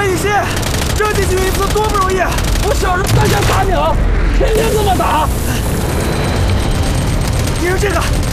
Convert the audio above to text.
雨欣，扔进去一次多不容易！ 我小时候参加打鸟，天天这么打。 你扔这个。